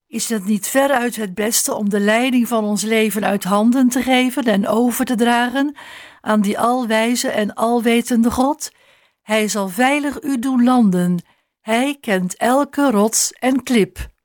Is het niet veruit het beste om de leiding van ons leven uit handen te geven en over te dragen aan die alwijze en alwetende God? Hij zal veilig u doen landen. Hij kent elke rots en klip.